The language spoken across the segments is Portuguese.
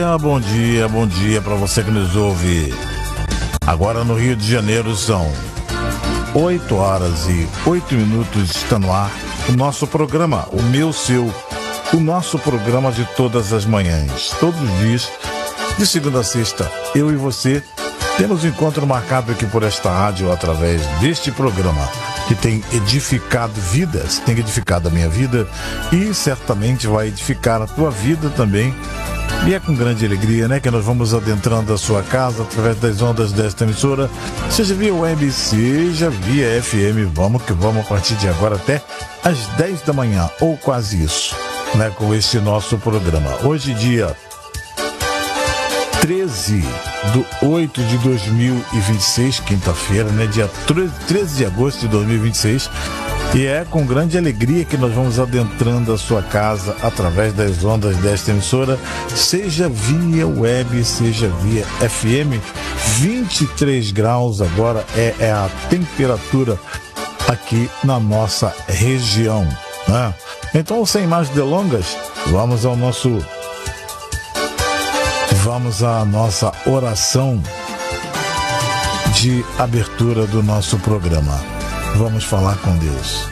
Bom dia para você que nos ouve. Agora no Rio de Janeiro são 8 horas e 8 minutos, está no ar o nosso programa, o meu, seu, o nosso programa de todas as manhãs, todos os dias, de segunda a sexta, eu e você temos encontro marcado aqui por esta rádio através deste programa que tem edificado vidas, tem edificado a minha vida e certamente vai edificar a tua vida também. E é com grande alegria, né, que nós vamos adentrando a sua casa através das ondas desta emissora, seja via web, seja via FM. Vamos que vamos a partir de agora até às 10 da manhã, ou quase isso, né, com este nosso programa. Hoje, dia 13/8/2026, quinta-feira, né, dia 13 de agosto de 2026. E é com grande alegria que nós vamos adentrando a sua casa através das ondas desta emissora, seja via web, seja via FM. 23 graus agora é a temperatura aqui na nossa região, né? Então, sem mais delongas, vamos à nossa oração de abertura do nosso programa. Vamos falar com Deus.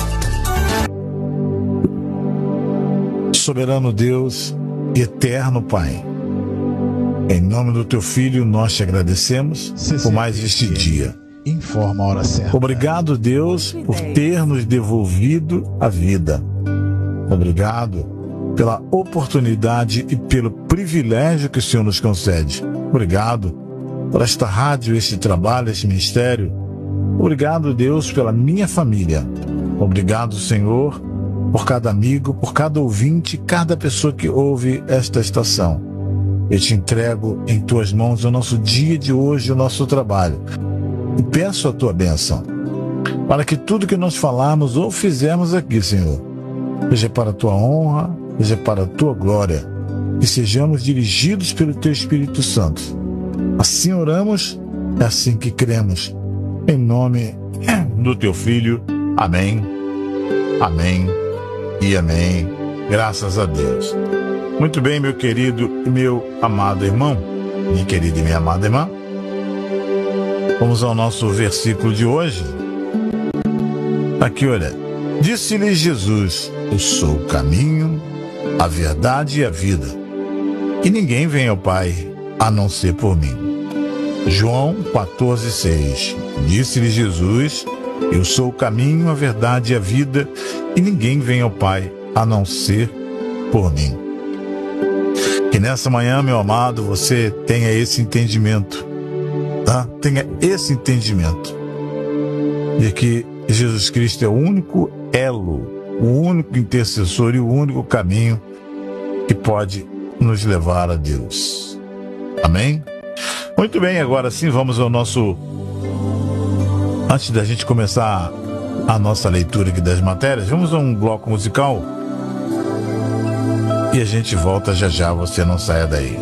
Soberano Deus, eterno Pai, em nome do Teu Filho, nós te agradecemos por mais este dia. Informa a hora certa. Obrigado, Deus, por ter nos devolvido a vida. Obrigado pela oportunidade e pelo privilégio que o Senhor nos concede. Obrigado por esta rádio, este trabalho, este ministério. Obrigado, Deus, pela minha família. Obrigado, Senhor, por cada amigo, por cada ouvinte, cada pessoa que ouve esta estação. Eu te entrego em tuas mãos o nosso dia de hoje, o nosso trabalho. E peço a tua bênção, para que tudo que nós falarmos ou fizermos aqui, Senhor, seja para a tua honra, seja para a tua glória, e sejamos dirigidos pelo teu Espírito Santo. Assim oramos, é assim que cremos. Em nome do teu Filho. Amém, amém e amém. Graças a Deus. Muito bem, meu querido e meu amado irmão, minha querida e minha amada irmã. Vamos ao nosso versículo de hoje. Aqui, olha. Disse-lhe Jesus: eu sou o caminho, a verdade e a vida. E ninguém vem ao Pai a não ser por mim. João 14:6. Disse-lhe Jesus: eu sou o caminho, a verdade e a vida, e ninguém vem ao Pai a não ser por mim. Que nessa manhã, meu amado, você tenha esse entendimento, tá? Tenha esse entendimento de que Jesus Cristo é o único elo, o único intercessor e o único caminho que pode nos levar a Deus. Amém? Muito bem, agora sim vamos ao nosso... Antes da gente começar a nossa leitura aqui das matérias, vamos a um bloco musical e a gente volta já já, você não saia daí.